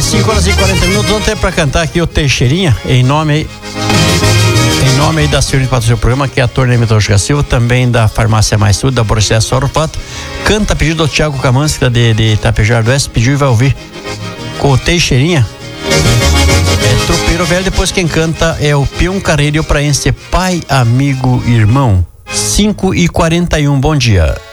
5h40. Vamos ter para cantar aqui o Teixeirinha, em nome aí da senhora que patrocina o programa, que é a Torneira Metalúrgica Silva, também da Farmácia Mais Saúde, da Processo Orfato. Canta pedido do Thiago Camanski, de Itapejara do Oeste, pediu e vai ouvir com o Teixeirinha. É Tropeiro Velho. Depois quem canta é o Peão Carreiro Praense, pai, amigo, irmão. 5h41, bom dia.